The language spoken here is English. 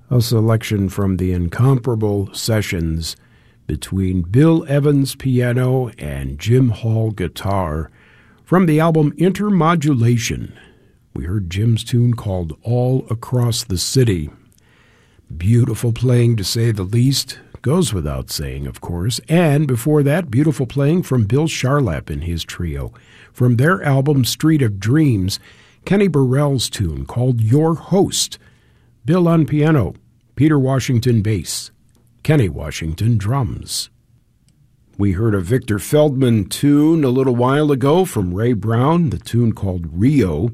A selection from the incomparable sessions between Bill Evans piano and Jim Hall guitar from the album Intermodulation. We heard Jim's tune called All Across the City. Beautiful playing, to say the least. Goes without saying, of course. And before that, beautiful playing from Bill Charlap and his trio. From their album Street of Dreams, Kenny Burrell's tune called Your Host. Bill on piano, Peter Washington bass, Kenny Washington drums. We heard a Victor Feldman tune a little while ago from Ray Brown, the tune called Rio.